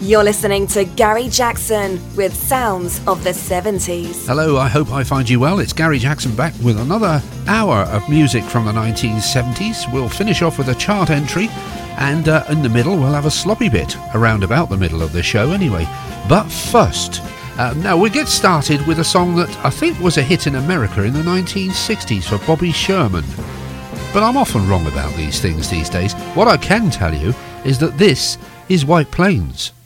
You're listening to Gary Jackson with Sounds of the 70s. Hello, I hope I find you well. It's Gary Jackson back with another hour of music from the 1970s. We'll finish off with a chart entry, and in the middle we'll have a sloppy bit, around about the middle of the show anyway. But first, now we get started with a song that I think was a hit in America in the 1960s for Bobby Sherman. But I'm often wrong about these things these days. What I can tell you is that this is White Plains.